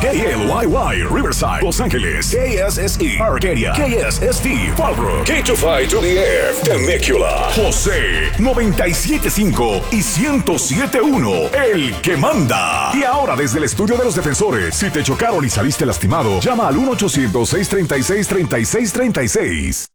KLYY, Riverside, Los Ángeles. KSSE, Arcadia. KSST, Fallbrook. K25-2DF, Temecula. José, 97.5 y 107.1, el que manda. Y ahora desde el estudio de los defensores, si te chocaron y saliste lastimado, llama al 1-800-636-3636.